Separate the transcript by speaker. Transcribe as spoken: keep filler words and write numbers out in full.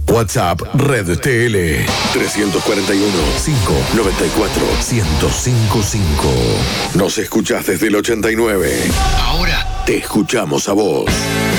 Speaker 1: WhatsApp Red T L tres cuatro uno, cinco nueve cuatro, uno cero cinco cinco. Nos escuchás desde el ochenta y nueve. Ahora te escuchamos a vos.